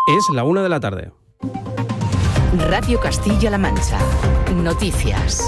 Es la 1 de la tarde. Radio Castilla-La Mancha. Noticias.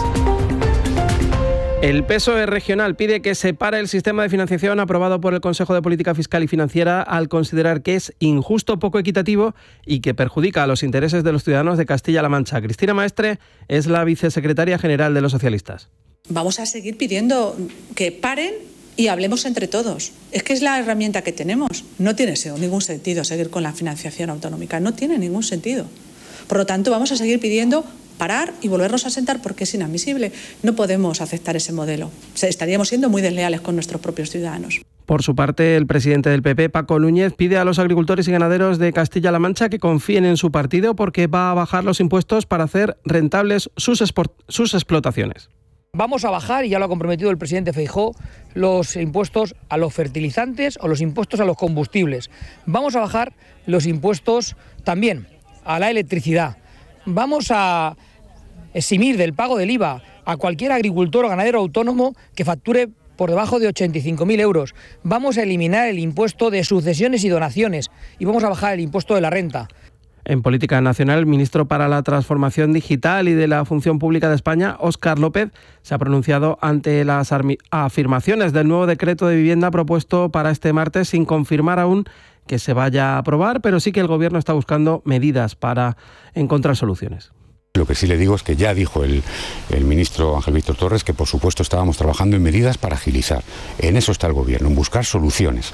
El PSOE regional pide que se pare el sistema de financiación aprobado por el Consejo de Política Fiscal y Financiera al considerar que es injusto, poco equitativo y que perjudica a los intereses de los ciudadanos de Castilla-La Mancha. Cristina Maestre es la vicesecretaria general de los socialistas. Vamos a seguir pidiendo que paren y hablemos entre todos. Es que es la herramienta que tenemos. No tiene ningún sentido seguir con la financiación autonómica. No tiene ningún sentido. Por lo tanto, vamos a seguir pidiendo parar y volvernos a sentar porque es inadmisible. No podemos aceptar ese modelo. Estaríamos siendo muy desleales con nuestros propios ciudadanos. Por su parte, el presidente del PP, Paco Núñez, pide a los agricultores y ganaderos de Castilla-La Mancha que confíen en su partido porque va a bajar los impuestos para hacer rentables sus explotaciones. Vamos a bajar, y ya lo ha comprometido el presidente Feijóo, los impuestos a los fertilizantes o los impuestos a los combustibles. Vamos a bajar los impuestos también a la electricidad. Vamos a eximir del pago del IVA a cualquier agricultor o ganadero autónomo que facture por debajo de 85.000 euros. Vamos a eliminar el impuesto de sucesiones y donaciones y vamos a bajar el impuesto de la renta. En política nacional, el ministro para la Transformación Digital y de la Función Pública de España, Óscar López, se ha pronunciado ante las afirmaciones del nuevo decreto de vivienda propuesto para este martes sin confirmar aún que se vaya a aprobar, pero sí que el Gobierno está buscando medidas para encontrar soluciones. Lo que sí le digo es que ya dijo el ministro Ángel Víctor Torres que por supuesto estábamos trabajando en medidas para agilizar. En eso está el Gobierno, en buscar soluciones.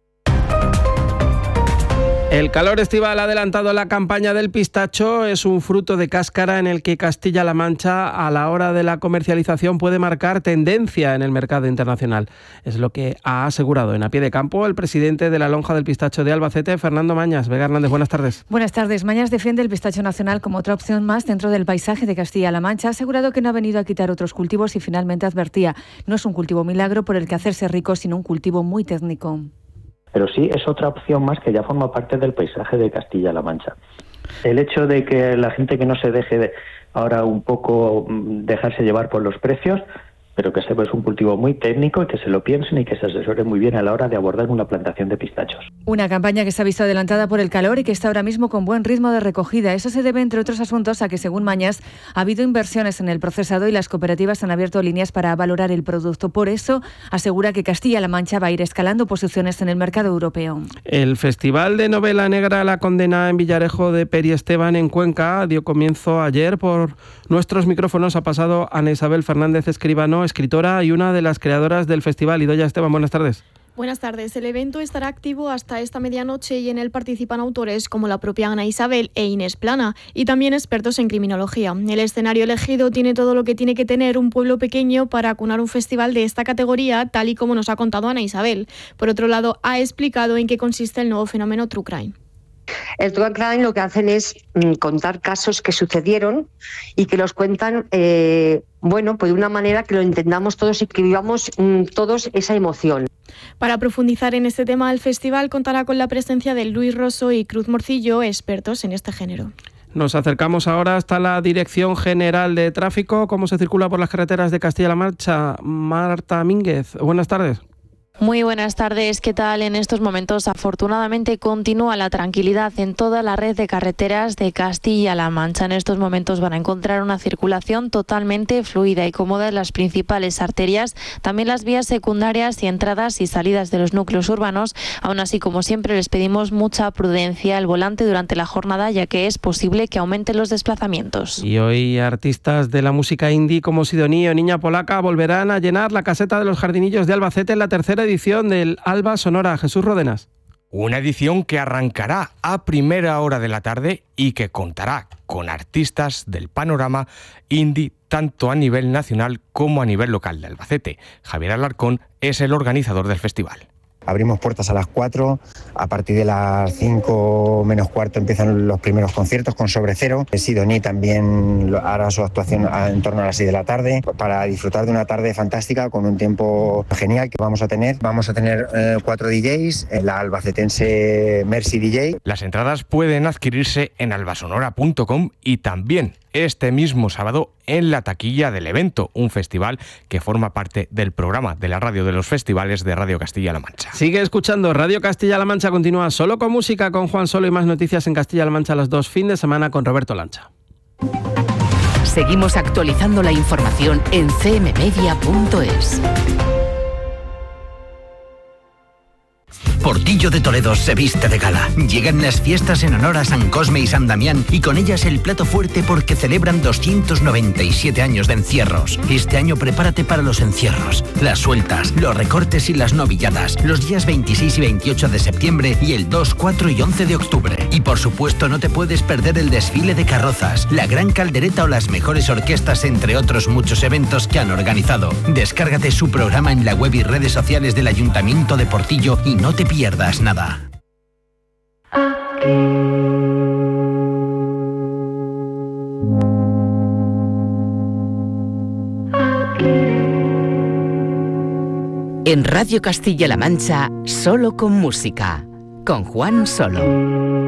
El calor estival ha adelantado la campaña del pistacho. Es un fruto de cáscara en el que Castilla-La Mancha, a la hora de la comercialización, puede marcar tendencia en el mercado internacional. Es lo que ha asegurado en A Pie de Campo el presidente de la Lonja del Pistacho de Albacete, Fernando Mañas. Vega Hernández, buenas tardes. Buenas tardes. Mañas defiende el pistacho nacional como otra opción más dentro del paisaje de Castilla-La Mancha. Ha asegurado que no ha venido a quitar otros cultivos y finalmente advertía: no es un cultivo milagro por el que hacerse rico, sino un cultivo muy técnico. Pero sí es otra opción más que ya forma parte del paisaje de Castilla-La Mancha. El hecho de que la gente que no se deje ahora un poco dejarse llevar por los precios, pero que sepa es un cultivo muy técnico y que se lo piensen y que se asesoren muy bien a la hora de abordar una plantación de pistachos. Una campaña que se ha visto adelantada por el calor y que está ahora mismo con buen ritmo de recogida. Eso se debe, entre otros asuntos, a que, según Mañas, ha habido inversiones en el procesado y las cooperativas han abierto líneas para valorar el producto. Por eso, asegura que Castilla-La Mancha va a ir escalando posiciones en el mercado europeo. El Festival de Novela Negra La Condena en Villarejo de Peri Esteban, en Cuenca, dio comienzo ayer. Por nuestros micrófonos ha pasado Ana Isabel Fernández Escribano, escritora y una de las creadoras del festival. Idoia Esteban, buenas tardes. Buenas tardes. El evento estará activo hasta esta medianoche y en él participan autores como la propia Ana Isabel e Inés Plana y también expertos en criminología. El escenario elegido tiene todo lo que tiene que tener un pueblo pequeño para acunar un festival de esta categoría, tal y como nos ha contado Ana Isabel. Por otro lado, ha explicado en qué consiste el nuevo fenómeno True Crime. El True Crime lo que hacen es contar casos que sucedieron y que los cuentan pues de una manera que lo entendamos todos y que vivamos todos esa emoción. Para profundizar en este tema, el festival contará con la presencia de Luis Rosso y Cruz Morcillo, expertos en este género. Nos acercamos ahora hasta la Dirección General de Tráfico. ¿Cómo se circula por las carreteras de Castilla-La Mancha? Marta Mínguez, buenas tardes. Muy buenas tardes, ¿qué tal? En estos momentos, afortunadamente, continúa la tranquilidad en toda la red de carreteras de Castilla-La Mancha. En estos momentos van a encontrar una circulación totalmente fluida y cómoda en las principales arterias, también las vías secundarias y entradas y salidas de los núcleos urbanos. Aún así, como siempre, les pedimos mucha prudencia al volante durante la jornada, ya que es posible que aumenten los desplazamientos. Y hoy artistas de la música indie como Sidoní o Niña Polaca volverán a llenar la caseta de los Jardinillos de Albacete en la tercera edición del Alba Sonora. Jesús Rodenas. Una edición que arrancará a primera hora de la tarde y que contará con artistas del panorama indie tanto a nivel nacional como a nivel local de Albacete. Javier Alarcón es el organizador del festival. Abrimos puertas a las 4, a partir de las 5 menos cuarto empiezan los primeros conciertos con Sobre Cero. Sidoní también hará su actuación en torno a las 6 de la tarde para disfrutar de una tarde fantástica con un tiempo genial que vamos a tener. Vamos a tener 4 DJs, la albacetense Mercy DJ. Las entradas pueden adquirirse en albasonora.com y también este mismo sábado en la taquilla del evento, un festival que forma parte del programa de la radio de los festivales de Radio Castilla-La Mancha. Sigue escuchando Radio Castilla-La Mancha, continúa Solo con Música con Juan Solo y más noticias en Castilla-La Mancha a las 2, fin de semana con Roberto Lancha. Seguimos actualizando la información en cmmedia.es. Portillo de Toledo se viste de gala. Llegan las fiestas en honor a San Cosme y San Damián y con ellas el plato fuerte porque celebran 297 años de encierros. Este año prepárate para los encierros, las sueltas, los recortes y las novilladas, los días 26 y 28 de septiembre y el 2, 4 y 11 de octubre. Y por supuesto no te puedes perder el desfile de carrozas, la gran caldereta o las mejores orquestas, entre otros muchos eventos que han organizado. Descárgate su programa en la web y redes sociales del Ayuntamiento de Portillo y no te pierdas nada. En Radio Castilla-La Mancha, Solo con Música, con Juan Solo.